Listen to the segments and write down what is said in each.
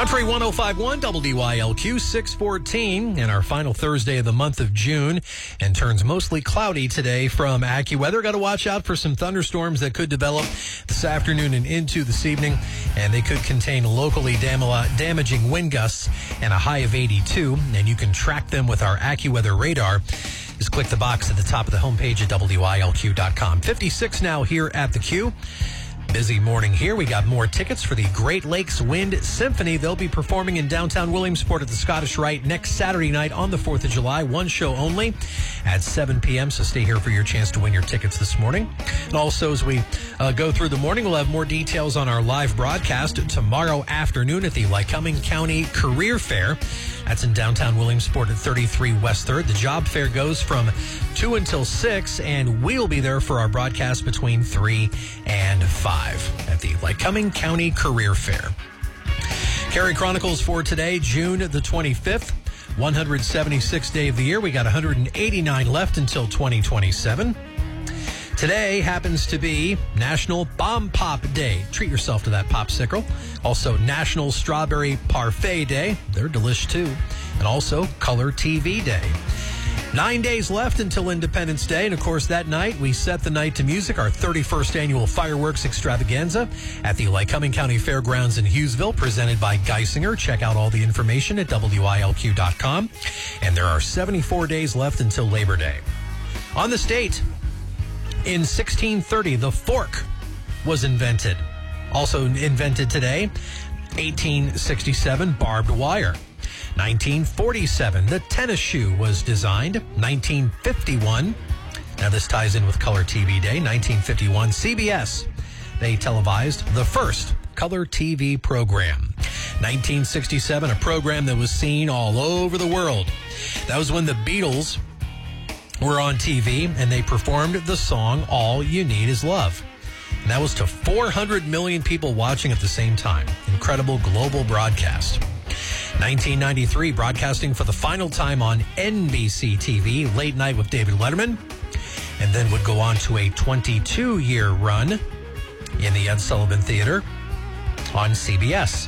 Country 105.1 WYLQ 614 and our final Thursday of the month of June, and turns mostly cloudy today from AccuWeather. Got to watch out for some thunderstorms that could develop this afternoon and into this evening, and they could contain locally damaging wind gusts and a high of 82, and you can track them with our AccuWeather radar. Just click the box at the top of the homepage at WYLQ.com. 56 now here at the Q. Busy morning here. We got more tickets for the Great Lakes Wind Symphony. They'll be performing in downtown Williamsport at the Scottish Rite next Saturday night on the 4th of July. One show only at 7 p.m., so stay here for your chance to win your tickets this morning. And also, as we go through the morning, we'll have more details on our live broadcast tomorrow afternoon at the Lycoming County Career Fair. That's in downtown Williamsport at 33 West 3rd. The job fair goes from 2 until 6, and we'll be there for our broadcast between 3 and 5 at the Lycoming County Career Fair. Cary Chronicles for today, June the 25th, 176th day of the year. We got 189 left until 2027. Today happens to be National Bomb Pop Day. Treat yourself to that popsicle. Also National Strawberry Parfait Day. They're delish too. And also Color TV Day. 9 days left until Independence Day. And of course, that night we set the night to music, our 31st annual fireworks extravaganza at the Lycoming County Fairgrounds in Hughesville, presented by Geisinger. Check out all the information at WYLQ.com. And there are 74 days left until Labor Day. On this date, in 1630, the fork was invented. Also invented today, 1867, barbed wire. 1947, the tennis shoe was designed. 1951, now this ties in with Color TV Day. 1951, CBS, they televised the first color TV program. 1967, a program that was seen all over the world. That was when the Beatles were on TV, and they performed the song All You Need Is Love. And that was to 400 million people watching at the same time. Incredible global broadcast. 1993, broadcasting for the final time on NBC TV, Late Night with David Letterman, and then would go on to a 22-year run in the Ed Sullivan Theater on CBS.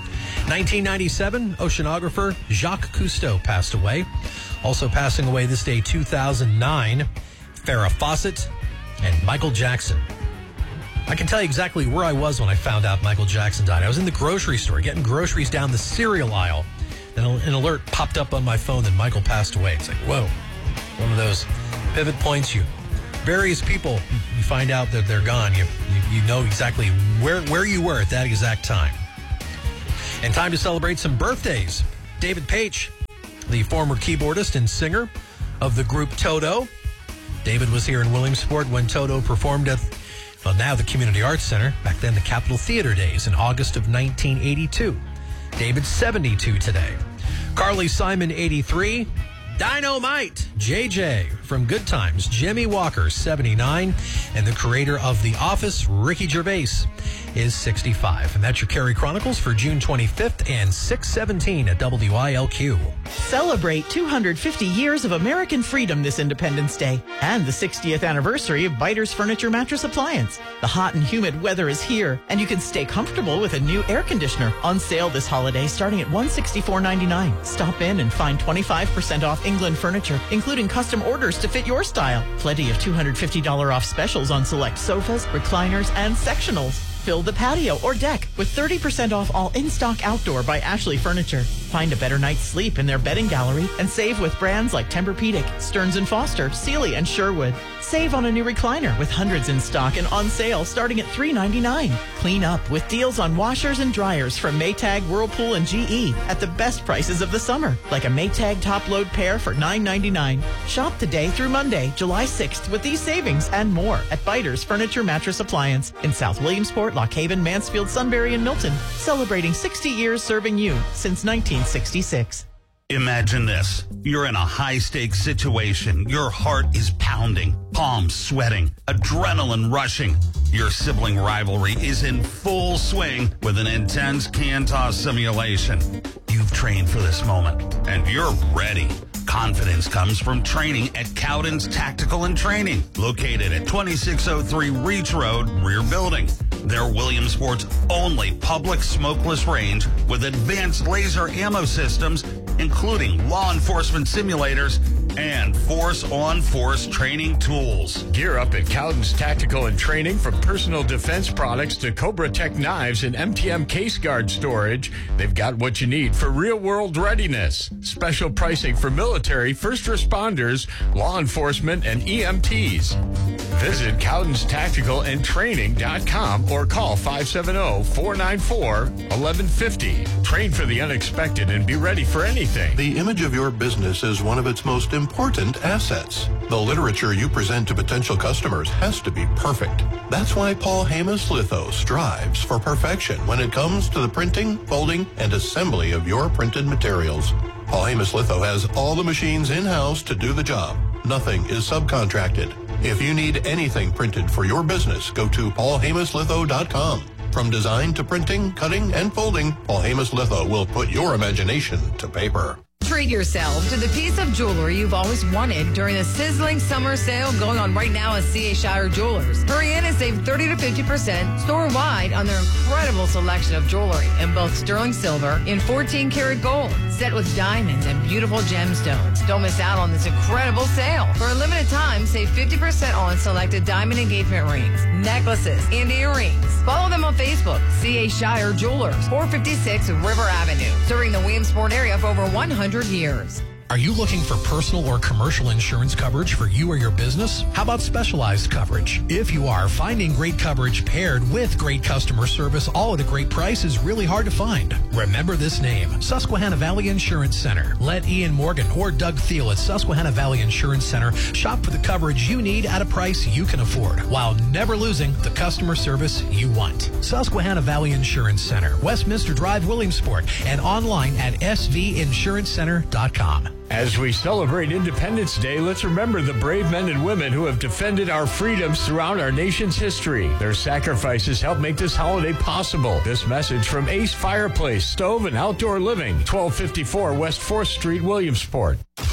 1997, oceanographer Jacques Cousteau passed away. Also passing away this day, 2009, Farrah Fawcett and Michael Jackson. I can tell you exactly where I was when I found out Michael Jackson died. I was in the grocery store getting groceries down the cereal aisle. Then an alert popped up on my phone that Michael passed away. It's like, whoa, one of those pivot points. Various people, you find out that they're gone. You know exactly where you were at that exact time. And time to celebrate some birthdays. David Paich, the former keyboardist and singer of the group Toto. David was here in Williamsport when Toto performed at, well, now the Community Arts Center, back then the Capitol Theater days in August of 1982. David's 72 today. Carly Simon, 83. Dynamite, JJ from Good Times. Jimmy Walker, 79. And the creator of The Office, Ricky Gervais, is 65. And that's your Cary Chronicles for June 25th and 6/17 at WYLQ. Celebrate 250 years of American freedom this Independence Day and the 60th anniversary of Biters Furniture Mattress Appliance. The hot and humid weather is here, and you can stay comfortable with a new air conditioner on sale this holiday starting at $164.99. Stop in and find 25% off England furniture, including custom orders to fit your style. Plenty of $250 off specials on select sofas, recliners, and sectionals. Fill the patio or deck with 30% off all in-stock outdoor by Ashley Furniture. Find a better night's sleep in their bedding gallery and save with brands like Tempur-Pedic, Stearns & Foster, Sealy, and Sherwood. Save on a new recliner with hundreds in stock and on sale starting at $399. Clean up with deals on washers and dryers from Maytag, Whirlpool, and GE at the best prices of the summer, like a Maytag top-load pair for $9.99. Shop today through Monday, July 6th with these savings and more at Biters Furniture Mattress Appliance in South Williamsport, Lock Haven, Mansfield, Sunbury, and Milton, celebrating 60 years serving you since 1966. Imagine this. You're in a high-stakes situation. Your heart is pounding, palms sweating, adrenaline rushing. Your sibling rivalry is in full swing with an intense can toss simulation. You've trained for this moment, and you're ready. Confidence comes from training at Cowden's Tactical and Training, located at 2603 Reach Road, rear building. They're Williamsport's only public smokeless range with advanced laser ammo systems, including law enforcement simulators and force-on-force training tools. Gear up at Cowden's Tactical and Training, from personal defense products to Cobra Tech knives and MTM case guard storage. They've got what you need for real-world readiness. Special pricing for military, first responders, law enforcement, and EMTs. Visit Cowden's Tactical and Training.com or call 570-494-1150. Train for the unexpected and be ready for anything. The image of your business is one of its most important assets. The literature you present to potential customers has to be perfect. That's why Paul Hamas Litho strives for perfection when it comes to the printing, folding, and assembly of your printed materials. Paul Hamas Litho has all the machines in-house to do the job. Nothing is subcontracted. If you need anything printed for your business, go to paulhamaslitho.com. From design to printing, cutting, and folding, Paul Hamas Litho will put your imagination to paper. Treat yourself to the piece of jewelry you've always wanted during the sizzling summer sale going on right now at C.A. Shire Jewelers. Hurry in and save 30 to 50% store-wide on their incredible selection of jewelry in both sterling silver and 14-karat gold, set with diamonds and beautiful gemstones. Don't miss out on this incredible sale. For a limited time, save 50% on selected diamond engagement rings, necklaces, and earrings. Follow them on Facebook, C.A. Shire Jewelers, 456 River Avenue, serving the Williamsport area for over 100 years. Are you looking for personal or commercial insurance coverage for you or your business? How about specialized coverage? If you are, finding great coverage paired with great customer service all at a great price is really hard to find. Remember this name, Susquehanna Valley Insurance Center. Let Ian Morgan or Doug Thiel at Susquehanna Valley Insurance Center shop for the coverage you need at a price you can afford, while never losing the customer service you want. Susquehanna Valley Insurance Center, Westminster Drive, Williamsport, and online at svinsurancecenter.com. As we celebrate Independence Day, let's remember the brave men and women who have defended our freedoms throughout our nation's history. Their sacrifices help make this holiday possible. This message from Ace Fireplace, Stove, and Outdoor Living, 1254 West 4th Street, Williamsport.